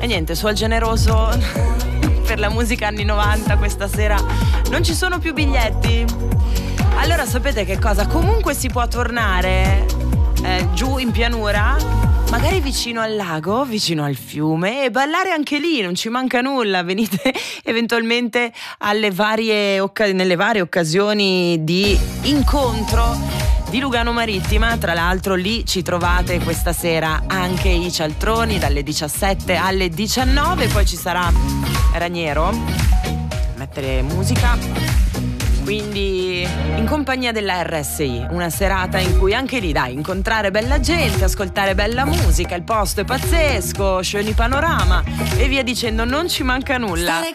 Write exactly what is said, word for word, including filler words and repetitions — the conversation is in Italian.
E niente, Suol Generoso per la musica anni novanta questa sera. Non ci sono più biglietti? Allora sapete che cosa? Comunque si può tornare eh, giù in pianura, magari vicino al lago, vicino al fiume, e ballare anche lì, non ci manca nulla. Venite eventualmente alle varie occa- nelle varie occasioni di incontro di Lugano Marittima. Tra l'altro lì ci trovate questa sera anche i cialtroni dalle diciassette alle diciannove. Poi ci sarà Raniero mettere musica, quindi in compagnia della R S I, una serata in cui anche lì dai, incontrare bella gente, ascoltare bella musica, il posto è pazzesco, sceni panorama e via dicendo, non ci manca nulla.